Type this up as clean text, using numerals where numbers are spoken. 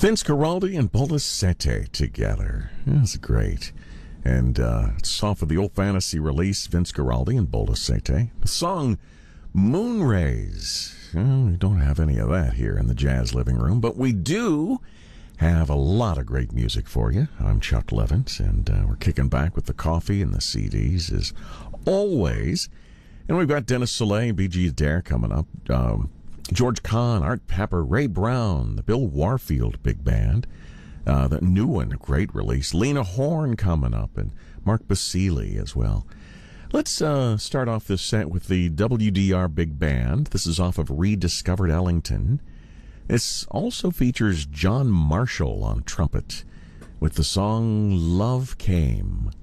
Vince Guaraldi and Bola Sete together. That's great. And it's off of the Old Fantasy release, Vince Guaraldi and Bola Sete. The song Moonrays. Well, we don't have any of that here in the Jazz Living Room, but we do have a lot of great music for you. I'm Chuck Levins, and we're kicking back with the coffee and the CDs as always. And we've got Dennis Soleil, B.G. Adair coming up. George Kahn, Art Pepper, Ray Brown, the Bill Warfield Big Band. The new one, a great release. Lena Horne coming up, and Mark Basile as well. Let's start off this set with the WDR Big Band. This is off of Rediscovered Ellington. This also features John Marshall on trumpet with the song Love Came.